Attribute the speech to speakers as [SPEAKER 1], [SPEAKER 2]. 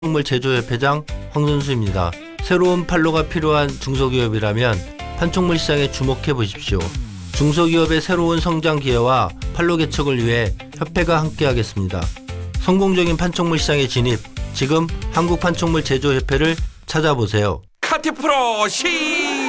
[SPEAKER 1] 판촉물 제조협회장 황선수입니다. 새로운 판로가 필요한 중소기업이라면 판촉물 시장에 주목해 보십시오. 중소기업의 새로운 성장 기회와 판로 개척을 위해 협회가 함께하겠습니다. 성공적인 판촉물 시장의 진입, 지금 한국판촉물 제조협회를 찾아보세요.
[SPEAKER 2] 카티 프로 시작!